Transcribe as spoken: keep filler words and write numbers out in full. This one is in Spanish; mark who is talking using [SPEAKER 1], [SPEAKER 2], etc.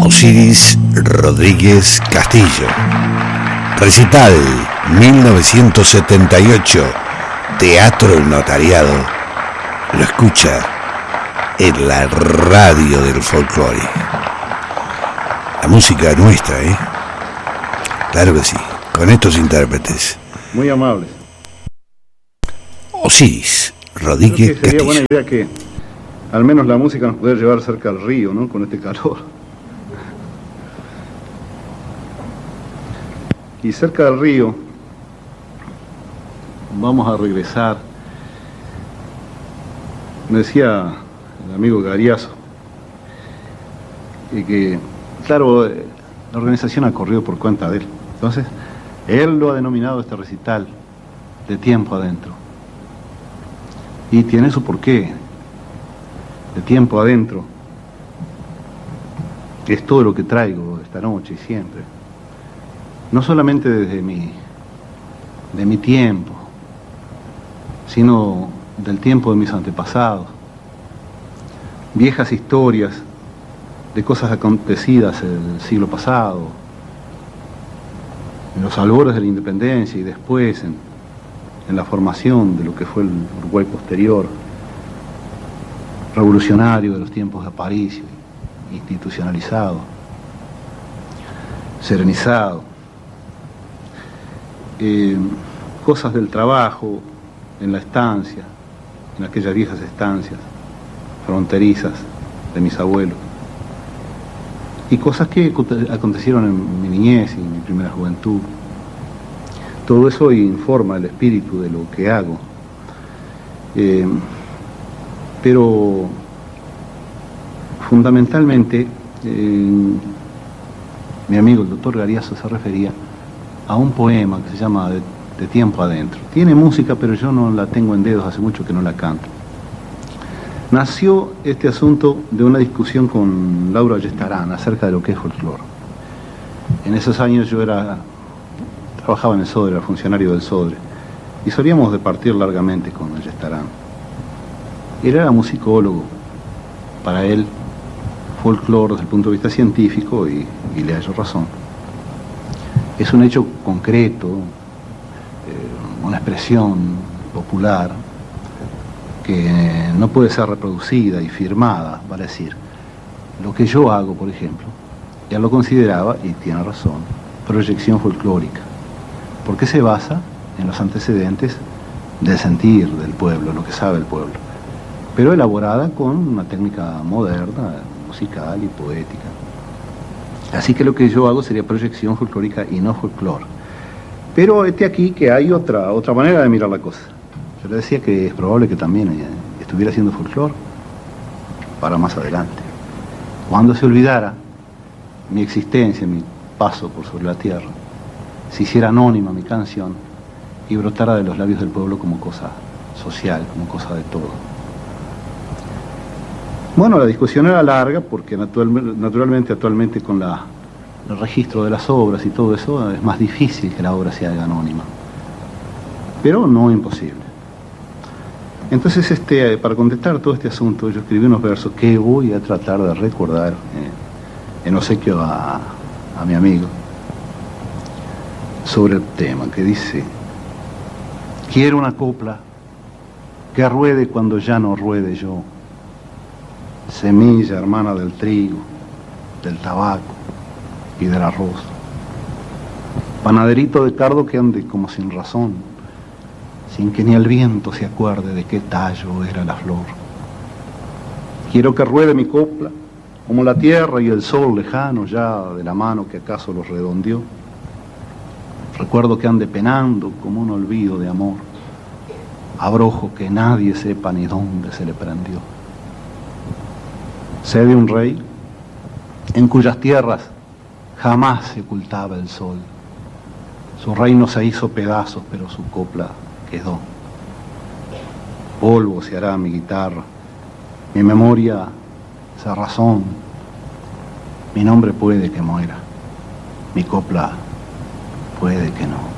[SPEAKER 1] Osiris Rodríguez Castillo. Recital mil novecientos setenta y ocho, Teatro El Notariado. Lo escucha en la radio del folclore. La música nuestra, ¿eh? Claro que sí, con estos intérpretes.
[SPEAKER 2] Muy amables.
[SPEAKER 1] Osiris Rodríguez
[SPEAKER 2] Creo que sería
[SPEAKER 1] Castillo.
[SPEAKER 2] buena idea que al menos la música nos pudiera llevar cerca al río, ¿no? Con este calor. Y cerca del río vamos a regresar. Me decía el amigo Gariazo y que, claro, la organización ha corrido por cuenta de él. Entonces, él lo ha denominado este recital de tiempo adentro. Y tiene su porqué. De tiempo adentro. Es todo lo que traigo esta noche y siempre. No solamente desde mi, de mi tiempo, sino del tiempo de mis antepasados. Viejas historias de cosas acontecidas el siglo pasado, en los albores de la independencia y después en, en la formación de lo que fue el Uruguay posterior, revolucionario de los tiempos de Aparicio, institucionalizado, serenizado. Eh, cosas del trabajo en la estancia, en aquellas viejas estancias fronterizas de mis abuelos, y cosas que acontecieron en mi niñez y en mi primera juventud. Todo eso informa el espíritu de lo que hago. Eh, pero fundamentalmente eh, mi amigo el doctor Gariazo se refería a un poema que se llama de, de Tiempo Adentro. Tiene música, pero yo no la tengo en dedos, hace mucho que no la canto. Nació este asunto de una discusión con Laura Ayestarán acerca de lo que es folclore. En esos años yo era, trabajaba en el Sodre, era funcionario del Sodre, y solíamos departir largamente con Ayestarán. Él era musicólogo. Para él, folclore desde el punto de vista científico, y, y le hallo razón, es un hecho concreto, eh, una expresión popular que no puede ser reproducida y firmada, vale decir. Lo que yo hago, por ejemplo, ya lo consideraba, y tiene razón, proyección folclórica, porque se basa en los antecedentes del sentir del pueblo, lo que sabe el pueblo, pero elaborada con una técnica moderna, musical y poética. Así que lo que yo hago sería proyección folclórica y no folclore. Pero este aquí que hay otra, otra manera de mirar la cosa. Yo le decía que es probable que también estuviera haciendo folclore para más adelante. Cuando se olvidara mi existencia, mi paso por sobre la tierra, se hiciera anónima mi canción y brotara de los labios del pueblo como cosa social, como cosa de todo. Bueno, la discusión era larga porque natural, naturalmente actualmente con la, el registro de las obras y todo eso es más difícil que la obra se haga anónima, pero no imposible. Entonces, este, para contestar todo este asunto, yo escribí unos versos que voy a tratar de recordar eh, en obsequio a, a mi amigo sobre el tema, que dice: quiero una copla que ruede cuando ya no ruede yo, semilla hermana del trigo, del tabaco y del arroz, panaderito de cardo que ande como sin razón, sin que ni el viento se acuerde de qué tallo era la flor. Quiero que ruede mi copla como la tierra y el sol lejano ya de la mano que acaso los redondeó. Recuerdo que ande penando como un olvido de amor, abrojo que nadie sepa ni dónde se le prendió. Sé de un rey en cuyas tierras jamás se ocultaba el sol. Su reino se hizo pedazos, pero su copla quedó. Polvo se hará mi guitarra, mi memoria se razón, mi nombre puede que muera, mi copla puede que no.